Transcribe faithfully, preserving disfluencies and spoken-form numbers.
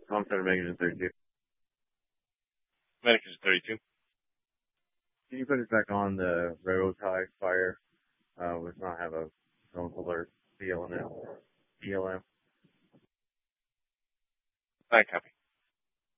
Tom Center Megan thirty-two. Medicus thirty-two. Can you put it back on the railroad tie fire? Uh, does not have a zone alert, B L M. B L M. I copy.